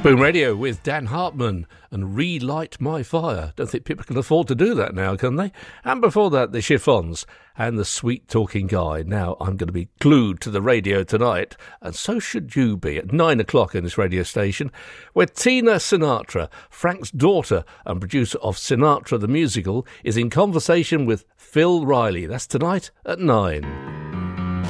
Boom Radio with Dan Hartman and Relight My Fire. Don't think people can afford to do that now, can they? And before that, the Chiffons and the Sweet Talking Guy. Now, I'm going to be glued to the radio tonight, and so should you be, at 9 o'clock in this radio station, where Tina Sinatra, Frank's daughter and producer of Sinatra the Musical, is in conversation with Phil Riley. That's tonight at 9.